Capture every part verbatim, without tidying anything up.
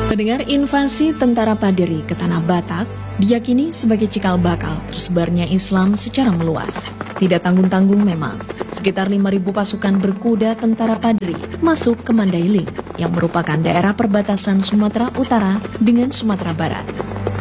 Pendengar, invasi tentara Paderi ke tanah Batak diyakini sebagai cikal bakal tersebarnya Islam secara meluas. Tidak tanggung-tanggung memang, sekitar lima ribu pasukan berkuda tentara Paderi masuk ke Mandailing yang merupakan daerah perbatasan Sumatera Utara dengan Sumatera Barat.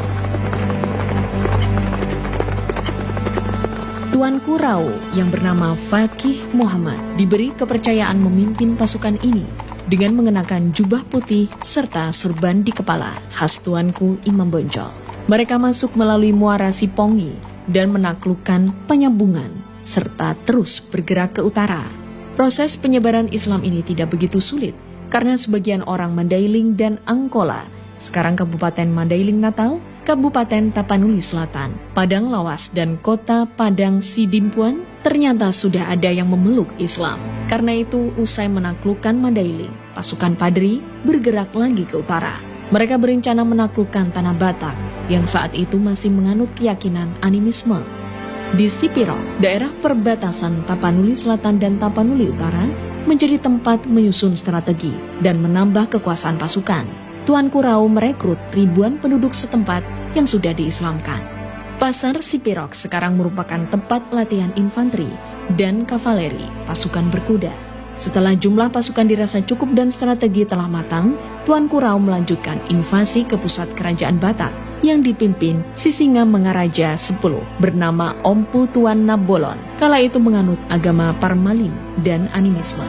Tuanku Rau yang bernama Fakih Muhammad diberi kepercayaan memimpin pasukan ini dengan mengenakan jubah putih serta serban di kepala khas Tuanku Imam Bonjol. Mereka masuk melalui Muara Sipongi dan menaklukkan Penyambungan serta terus bergerak ke utara. Proses penyebaran Islam ini tidak begitu sulit karena sebagian orang Mandailing dan Angkola, sekarang Kabupaten Mandailing Natal, Kabupaten Tapanuli Selatan, Padang Lawas, dan Kota Padang Sidimpuan ternyata sudah ada yang memeluk Islam. Karena itu, usai menaklukkan Mandailing, pasukan Paderi bergerak lagi ke utara. Mereka berencana menaklukkan tanah Batak yang saat itu masih menganut keyakinan animisme. Di Sipirok, daerah perbatasan Tapanuli Selatan dan Tapanuli Utara, menjadi tempat menyusun strategi dan menambah kekuasaan pasukan. Tuanku Rau merekrut ribuan penduduk setempat yang sudah diislamkan. Pasar Sipirok sekarang merupakan tempat latihan infanteri dan kavaleri pasukan berkuda. Setelah jumlah pasukan dirasa cukup dan strategi telah matang, Tuanku Rau melanjutkan invasi ke pusat kerajaan Batak yang dipimpin Sisinga Mangaraja sepuluh bernama Ompu Tuan Nabolon. Kala itu menganut agama Parmalin dan animisme.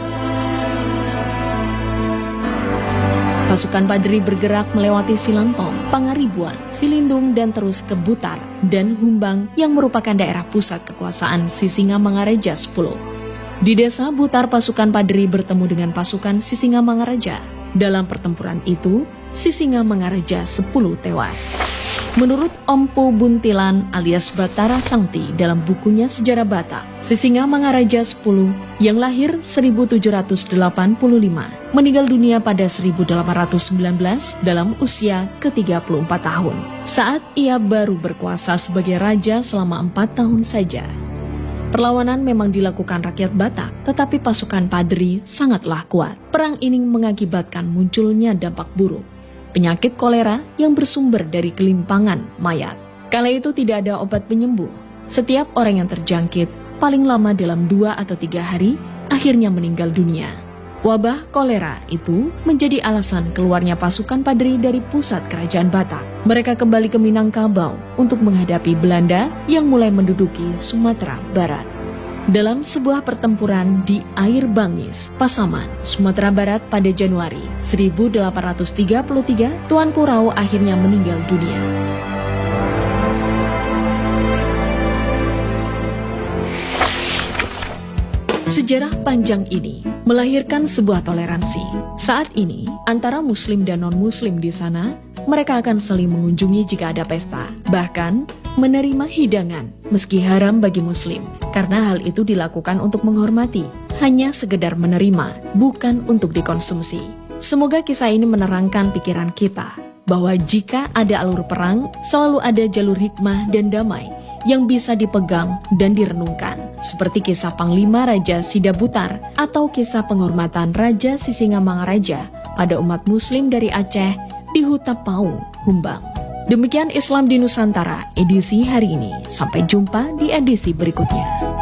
Pasukan Paderi bergerak melewati Silantong, Pangaribuan, Silindung, dan terus ke Butar dan Humbang yang merupakan daerah pusat kekuasaan Sisinga Mangaraja sepuluh. Di desa Butar, pasukan Paderi bertemu dengan pasukan Sisinga Mangaraja. Dalam pertempuran itu, Sisinga Mangaraja sepuluh tewas. Menurut Ompu Buntilan alias Batara Sangti dalam bukunya Sejarah Batak, Sisinga Mangaraja sepuluh yang lahir seribu tujuh ratus delapan puluh lima meninggal dunia pada seribu delapan ratus sembilan belas dalam usia ke tiga puluh empat tahun. Saat ia baru berkuasa sebagai raja selama empat tahun saja. Perlawanan memang dilakukan rakyat Batak, tetapi pasukan Paderi sangatlah kuat. Perang ini mengakibatkan munculnya dampak buruk. Penyakit kolera yang bersumber dari kelimpangan mayat. Kala itu tidak ada obat penyembuh. Setiap orang yang terjangkit paling lama dalam dua atau tiga hari akhirnya meninggal dunia. Wabah kolera itu menjadi alasan keluarnya pasukan Paderi dari pusat kerajaan Batak. Mereka kembali ke Minangkabau untuk menghadapi Belanda yang mulai menduduki Sumatera Barat. Dalam sebuah pertempuran di Air Bangis, Pasaman, Sumatera Barat pada Januari seribu delapan ratus tiga puluh tiga, Tuanku Rau akhirnya meninggal dunia. Sejarah panjang ini melahirkan sebuah toleransi. Saat ini, antara Muslim dan non-Muslim di sana, mereka akan saling mengunjungi jika ada pesta, bahkan menerima hidangan meski haram bagi Muslim, karena hal itu dilakukan untuk menghormati, hanya sekedar menerima, bukan untuk dikonsumsi. Semoga kisah ini menerangkan pikiran kita, bahwa jika ada alur perang, selalu ada jalur hikmah dan damai yang bisa dipegang dan direnungkan, seperti kisah Panglima Raja Sidabutar atau kisah penghormatan Raja Sisinga Mangaraja pada umat Muslim dari Aceh di Huta Paung, Humbang. Demikian Islam di Nusantara edisi hari ini. Sampai jumpa di edisi berikutnya.